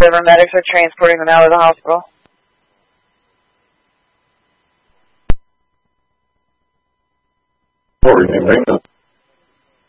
Medics are transporting them out of the hospital. Or you can make them